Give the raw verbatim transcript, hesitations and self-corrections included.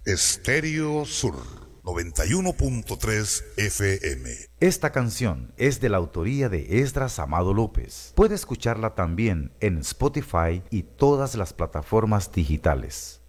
Estéreo Sur noventa y uno punto tres F M. Esta canción es de la autoría de Esdras Amado López. Puede escucharla también en Spotify y todas las plataformas digitales.